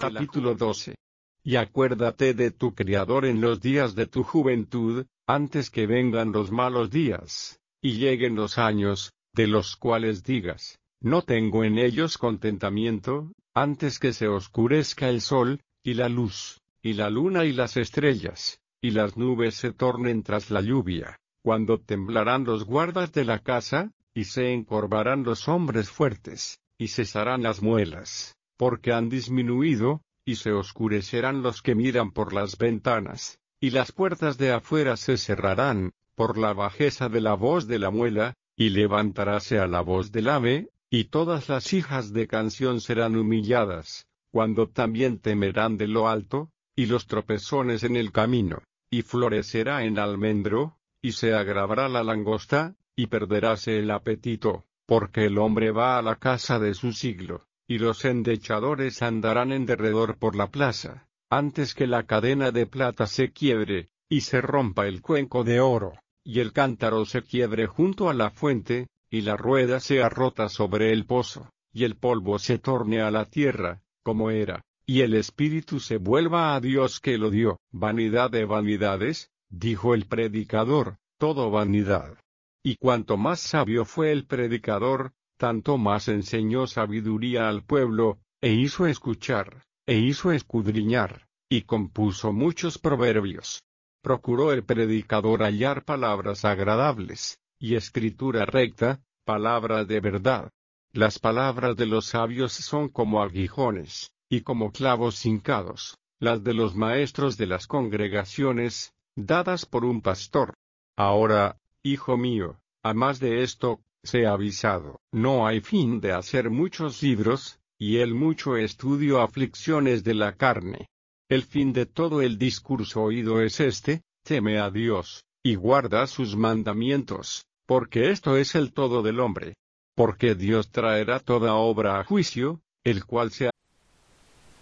Capítulo 12. Y acuérdate de tu Criador en los días de tu juventud, antes que vengan los malos días, y lleguen los años, de los cuales digas, no tengo en ellos contentamiento, antes que se oscurezca el sol, y la luz, y la luna y las estrellas, y las nubes se tornen tras la lluvia, cuando temblarán los guardas de la casa, y se encorvarán los hombres fuertes, y cesarán las muelas, porque han disminuido, y se oscurecerán los que miran por las ventanas, y las puertas de afuera se cerrarán, por la bajeza de la voz de la muela, y levantaráse a la voz del ave, y todas las hijas de canción serán humilladas, cuando también temerán de lo alto, y los tropezones en el camino, y florecerá en almendro, y se agravará la langosta, y perderáse el apetito, porque el hombre va a la casa de su siglo. Y los endechadores andarán en derredor por la plaza, antes que la cadena de plata se quiebre, y se rompa el cuenco de oro, y el cántaro se quiebre junto a la fuente, y la rueda sea rota sobre el pozo, y el polvo se torne a la tierra, como era, y el espíritu se vuelva a Dios que lo dio. Vanidad de vanidades, dijo el predicador, todo vanidad. Y cuanto más sabio fue el predicador, tanto más enseñó sabiduría al pueblo, e hizo escuchar, e hizo escudriñar, y compuso muchos proverbios. Procuró el predicador hallar palabras agradables, y escritura recta, palabras de verdad. Las palabras de los sabios son como aguijones, y como clavos hincados, las de los maestros de las congregaciones, dadas por un pastor. Ahora, hijo mío, a más de esto, sea avisado, no hay fin de hacer muchos libros, y el mucho estudio aflicciones de la carne. El fin de todo el discurso oído es este, teme a Dios, y guarda sus mandamientos, porque esto es el todo del hombre. Porque Dios traerá toda obra a juicio, el cual sea